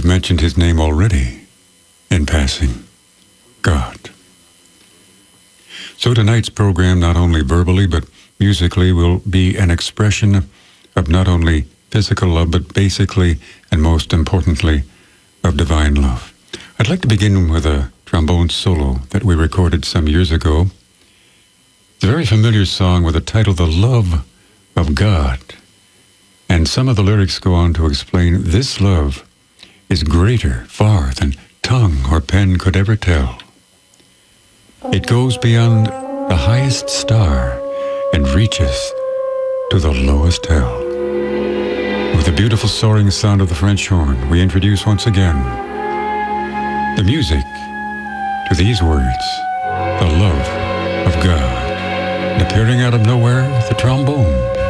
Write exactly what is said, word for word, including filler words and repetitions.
we've mentioned his name already in passing, God. So tonight's program, not only verbally but musically, will be an expression of not only physical love, but basically and most importantly, of divine love. I'd like to begin with a trombone solo that we recorded some years ago. It's a very familiar song with the title, The Love of God. And some of the lyrics go on to explain this love is greater far than tongue or pen could ever tell. It goes beyond the highest star and reaches to the lowest hell. With the beautiful soaring sound of the French horn, we introduce once again the music to these words, the love of God. And appearing out of nowhere, the trombone.